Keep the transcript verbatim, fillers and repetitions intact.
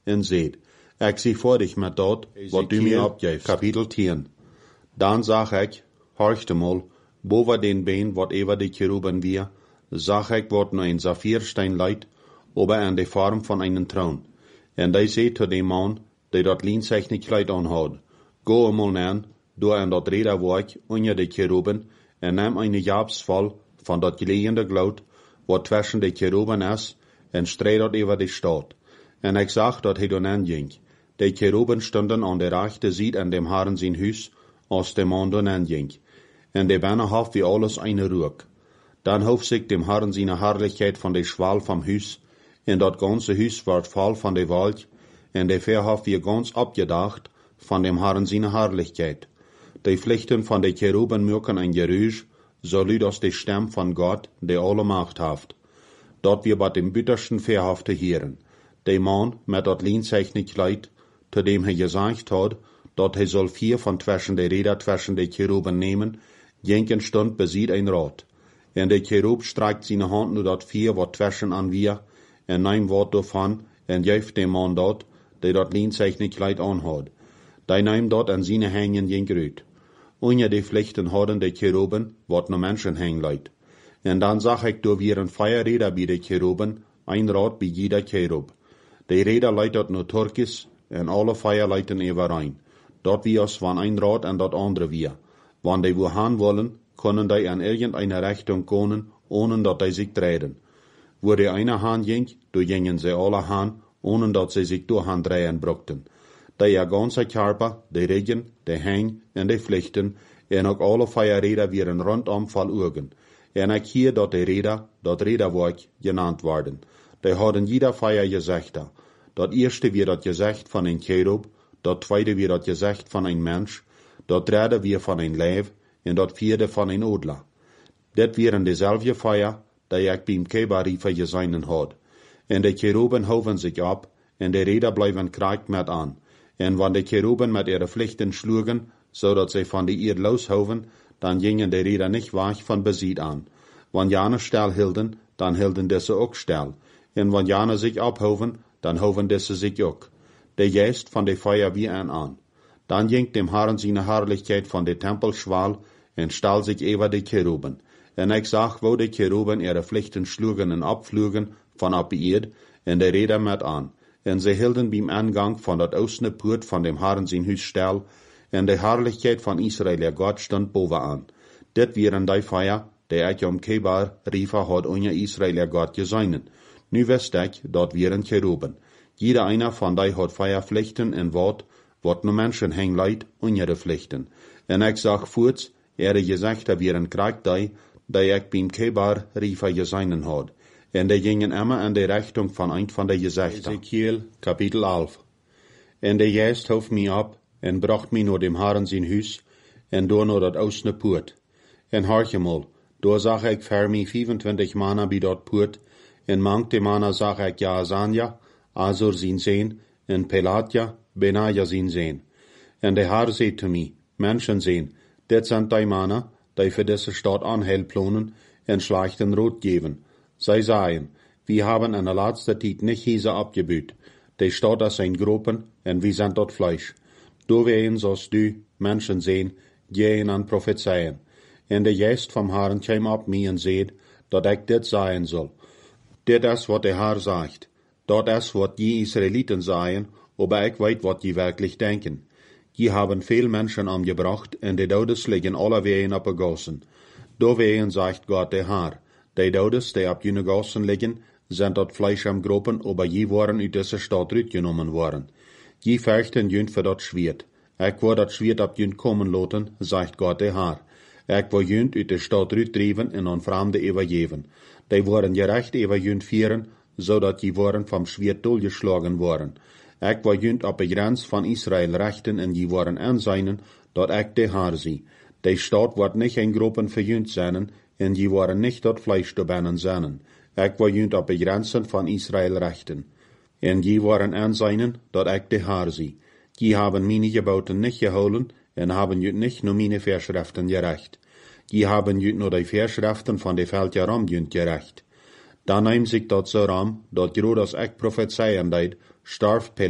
en seht, ik zie voor dich met dat, wat du mir abgeeft. Kapitel tien. Dan zag ik, horchte mal, boven den been, wat over de cheruben weer, zag ik wat nu een saphirstein leidt, ober aan de vorm van een troon. En hij zei tot de man, die dat lienzeichne kleid aanhad, go eenmaal aan, door aan dat rederwerk onder de cheruben, en neem een jabsval van dat geleende gloed, wat tussen de cheruben is, en streed dat over de stad. En ik zag dat hij dan aanging. De cheruben stonden aan de rechte zijde aan dem Herren zijn huis, als de man dan aanging. En de bijna half wie alles eine rook. Dan hoofd zich dem Herren zijn herrlichkeit van de schwal vom huis, en dat ganze huis werd vol van de wolk, en de verhof wie ganz abgedacht van dem Herren zijn herrlichkeit. De vlechten van de cheruben merken een geruisch, so luid als de stem van Gott, de alle macht haft. Dat wir bei dem bittersten verhof te heren. De man met dat lienzeichne kleid, zu dem hij gezegd had, dat hij soll vier van tussen de reder tussen de cheruben nemen, jenken stund besiet een rad. En de cherub streikt zijn hand nu dat vier wat tussen aan wir, en neemt wat daarvan, en geeft dem man dat, die dat lienzeichne kleid aanhad. Die neemt dat aan zijn hängen jenk uit. Onder de vlechten hadden de cheruben, wat no mensen hang leidt. En dan zag ik door weer een feierreder bij de cheruben, een rad bij jeder cherub. De reder leidt dat no Turkis, en alle feier leiden overeen. Dat wie als van een rad en dat andere weer. Wanneer die wo gaan wollen, kunnen die in irgendeine Richtung komen, ohne dat die sich drehen. Wo die eine Hand ging, do gingen sie alle Hand, ohne dat sie sich durch Hand drehen brauchten. Die ihr ganze Körper, die Regen, die Hang en die Pflichten, en ook alle feierreder wieren rondom verloren. En ik hier dat de reder, dat rederwerk genannt worden. Die hadden jeder feier gezegd. Dat eerste weer dat gezegd van een cherub, dat tweede weer dat gezegd van een mens, dat derde weer van een lijf, en dat vierde van een odler. Dit wieren dezelfde feier, die ik bij Kebariefer gezien had. En de cheruben houden zich op, en de reder blijven kraakt met aan. En wanneer de cheruben met ihre vlechten schlugen, zodat zij van die eer loshouden, dan gingen de reder niet weg van bezit aan. Wanneer jane stil hielden, dan hielden deze ook stil. En wanneer jane zich ophouden, dan houden deze zich ook. De geest van de feier wie aan aan. Dan ging dem Herren zijn herrlichkeit van de tempel schwal, en stal zich over de cheruben. En ik zag, wo de cheruben ihre vlechten schlugen en opvlogen van op eerd, en de reder met aan. En ze hielden beim aangang van dat oostende poort van dem Herren zijn huis stil, en de herrlichkeit van Israël Gott stond bovenaan. Dit wieren die feier, die ik om Kebar Riefer had onder Israël Gott gezien. Nu wist ik, dat wieren cheruben. Jeder einer van die had feiervlechten en wat, wat no mensen hang leidt onder de vlechten. En ik zag voorts, er gezegd dat wieren kraakt die, die ik beim Kebar Riefer gezien had. En die gingen immer in de richting van een van de gezegden. Ezekiel, kapitel elf. En de geest hoofd mij op, en bracht mij naar dem Herren zijn huis, en door naar dat oostende poort. En hoortje mal, door zag ik voor mij vijfentwintig mannen bij dat poort, en mankte mannen zag ik Jaazania, Azur zijn zeen, en Pelatja, Benaja zijn zeen. En de Herr zei te mij, mensen zijn, dit zijn die mannen, die voor deze stad aanheil plonen, en slachten rood geven. Zij zeiden, wir haben in der laatste tijd nicht Hiese abgebüht. Die Stadt ist ein Gruppen, en wir sind dort Fleisch. Du wehen, zoals du, Menschen sehen, gehen an prophezeien. En de geest vom Herrn kwam op mij en zeid, dat ik dit zeggen zal. Dit is wat de Herr sagt. Dat is wat die Israeliten sagen, aber ik weet wat die wirklich denken. Die haben veel Menschen umgebracht, en de Dodes liggen alle ween op de gassen. Du wehen, sagt Gott der Herr. De Dodes, die op jene gassen liggen, zijn dat Fleisch am Gruppen, aber je waren uit deze stad uitgenomen worden. Je vechten junt voor dat Schwert. Ik wil dat Schwert op junt komen laten, zegt Gott der Herr. Ik wil junt uit de stad uitdrijven en aan vreemden overgeven. Die worden gerecht over junt vieren, zodat je worden vom Schwert doorgeslagen worden. Ik wil junt op de grens van Israël rechten en je worden aanzien, dat ik de Herr zie. De stad wordt niet in Gruppen voor junt zijn, en je worden niet dat Fleisch te binnen zijn. Ik wil junt op de grenzen van Israël rechten. En je worden aanzien, dat ik de Herr zie. Je hebben mijn geboten niet gehouden, en hebben junt niet naar mijn Verschriften gerecht. Je hebben junt naar de Verschriften van de Veldje ram junt gerecht. Dan neemt zich dat zo ram, dat groot als ik profetseien deed, starf